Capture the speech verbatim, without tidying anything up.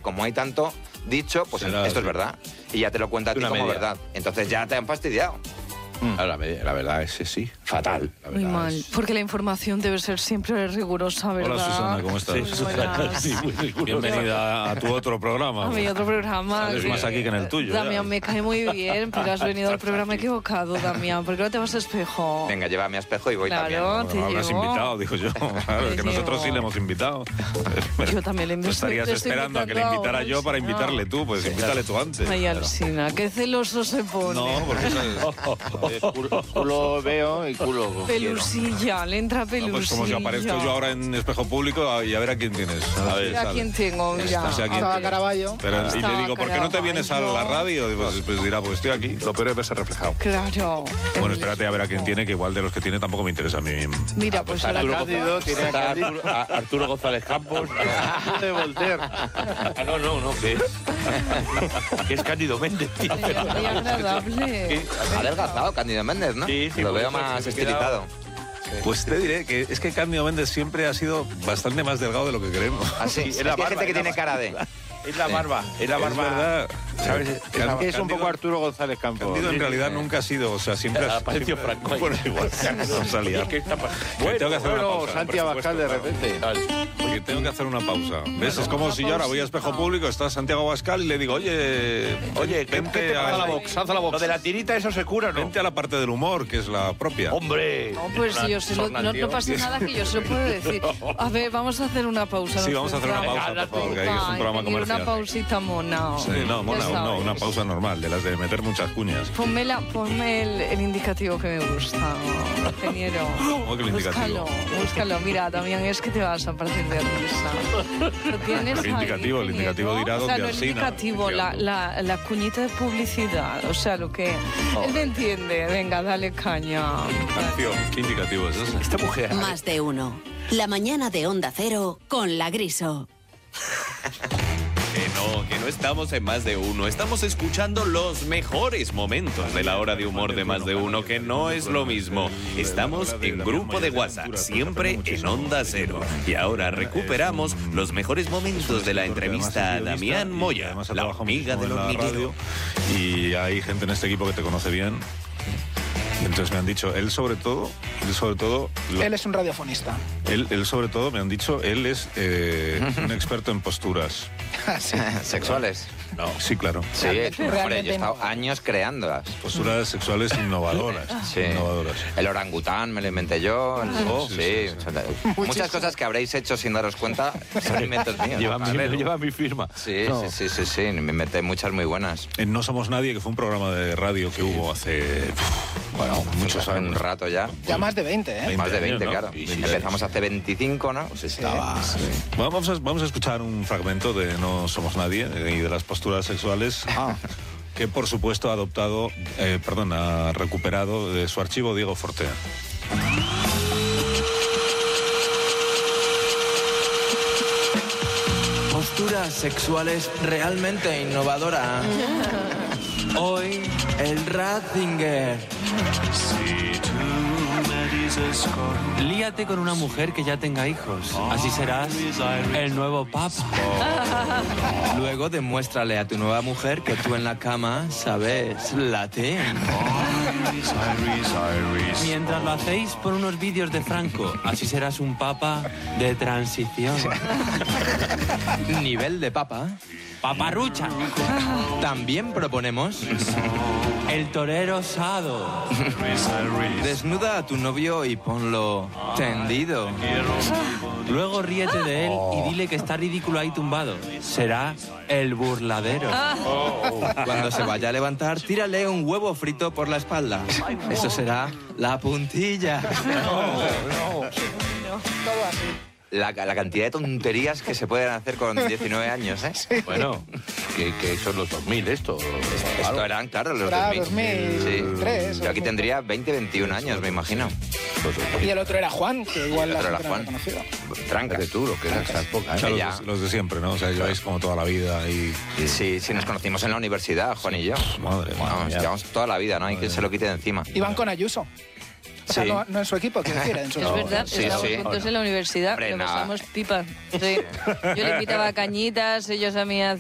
como hay tanto dicho, pues Será, esto sí. es verdad. Y ya te lo cuenta a ti como media. verdad. Entonces ya te han fastidiado. Mm. La, la verdad es que sí, fatal. La muy mal, es... porque la información debe ser siempre rigurosa, ¿verdad? Hola Susana, ¿cómo estás? Sí, Susana. Sí, bienvenida a tu otro programa. A mi otro programa. Es más aquí que en el tuyo. Damián, ya. me cae muy bien, pero has venido al programa equivocado, Damián. ¿Por qué no te vas a Espejo? Venga, llévame a Espejo y voy claro, también. Bueno, te no habrás llevo. invitado, digo yo. Claro, es que llevo. nosotros sí le hemos invitado. Yo también le invito. Estarías le esperando a que le invitara yo para invitarle tú, pues sí, invítale tú antes. Ay, Alsina, qué celoso se pone. No, porque eso es... Lo veo y culo. Pelusilla, le entra pelusilla. No, pues como si aparezco yo ahora en Espejo Público y a ver a quién tienes. A ver, a quién tengo, mira. O sea, Estaba Caraballo. Pero, y le digo, ¿por qué no te vienes a la radio? Pues, pues dirá, pues estoy aquí. Lo peor es verse reflejado. Claro. Bueno, espérate a ver a quién tiene, que igual de los que tiene tampoco me interesa a mí. Mira, pues ahora Arturo, Cándido, tiene a Arturo, a Arturo González Campos. de Voltaire. Ah, no, no, no, que es, que es Cándido Méndez. Tío. Muy agradable. Ha adelgazado Cándido Méndez, ¿no? Sí, sí, lo veo pues, más estilizado. Pues te diré que es que Cándido Méndez siempre ha sido bastante más delgado de lo que creemos. Ah, sí, es la gente que tiene cara de... Es la barba, es la barba. Es verdad. ¿Sabes? Es, que es un poco Arturo González Campos. Cándido en realidad nunca ha sido, o sea, siempre ha aparecido Franco. Bueno, igual, no salía. ¿Qué está bueno, tengo que hacer bueno, una pausa, Santi Abascal de repente. Porque tengo que hacer una pausa. ¿Ves? Es como si yo ahora voy a Espejo Público, está Santiago Abascal y le digo, oye, oye, vente a la box, haz la box. Lo de la tirita, eso se cura, ¿no? Vente a la parte del humor, que es la propia. ¡Hombre! No, pues si yo se lo, no, no pasa nada que yo se lo puedo decir. A ver, vamos a hacer una pausa. Sí, vamos a hacer una pausa, por favor, que ahí es un programa comercial. Una pausita mona. Sí, no, mona, no, una pausa normal, de las de meter muchas cuñas. Ponme, la, ponme el, el indicativo que me gusta, ingeniero. ¿Cómo que el indicativo? Búscalo, búscalo. Mira, también es que te vas a partir de risa. Lo tienes el indicativo, ahí, el indicativo dirá o sea, dónde no, el indicativo, la, la, la cuñita de publicidad, o sea, lo que... Oh. Él me entiende. Venga, dale caña. Canción, ¿qué indicativo es ese? Esta mujer... Más de uno. La mañana de Onda Cero con La Griso. Que no, que no estamos en Más de Uno. Estamos escuchando los mejores momentos de la hora de humor de Más de Uno, que no es lo mismo. Estamos en grupo de WhatsApp, siempre en Onda Cero. Y ahora recuperamos los mejores momentos de la entrevista a Damián Moya, la hormiga del hormiguero. Y hay gente en este equipo que te conoce bien. Entonces me han dicho, él sobre todo, él sobre todo... Lo, él es un radiofonista. Él, él sobre todo, me han dicho, él es eh, un experto en posturas. Sí. ¿Sexuales? No, sí, claro. Sí, hombre, yo he estado años creándolas. Posturas sexuales innovadoras. Sí. Innovadoras. El orangután me lo inventé yo. El, oh, sí, sí, sí, sí. Muchas cosas que habréis hecho sin daros cuenta son inventos míos. Lleva, mi, lleva mi firma. Sí, no. sí, sí, sí, sí, me inventé muchas muy buenas. En No Somos Nadie, que fue un programa de radio que hubo hace... Bueno, muchos años. Un rato ya. Ya más de veinte, ¿eh? veinte más de veinte, años, ¿no? claro. Sí, sí, empezamos sí. hace veinticinco, ¿no? Pues estaba... Sí. Bueno, vamos, a, vamos a escuchar un fragmento de No Somos Nadie y de las posturas sexuales ah. que, por supuesto, ha adoptado, eh, perdón, ha recuperado de su archivo Diego Fortea. Posturas sexuales realmente innovadoras. Hoy, el Ratzinger. Líate con una mujer que ya tenga hijos. Así serás el nuevo papa. Luego demuéstrale a tu nueva mujer que tú en la cama sabes latín. Mientras lo hacéis por unos vídeos de Franco, así serás un papa de transición. Nivel de papa. Paparrucha. También proponemos el torero osado. Desnuda a tu novio y ponlo tendido. Luego ríete de él y dile que está ridículo ahí tumbado. Será el burladero. Cuando se vaya a levantar, tírale un huevo frito por la espalda. Eso será la puntilla. No, no, no. Todo así. La, la cantidad de tonterías que se pueden hacer con diecinueve años, ¿eh? Sí. Bueno, que, que son los dos mil esto. Esto claro. eran, claro, los Era dos mil. dos mil tres. Sí. Yo aquí tendría veinte, veintiún años, me imagino. Y el otro era Juan, que igual el otro la era Juan. Trancas. tú, lo que eras esas pocas. O sea, los, los de siempre, ¿no? O sea, lleváis como toda la vida y... Sí, sí, nos conocimos en la universidad, Juan y yo. Madre mía. Vamos, llevamos toda la vida, ¿no? Hay quien se lo quite de encima. Iban con Ayuso. O sea, sí. no, no en su equipo, quiero decir, en su Es no, verdad, sí, estábamos sí. juntos en la universidad, Hombre, lo nada. pasamos pipa. Sí. Yo le invitaba cañitas, ellos a mí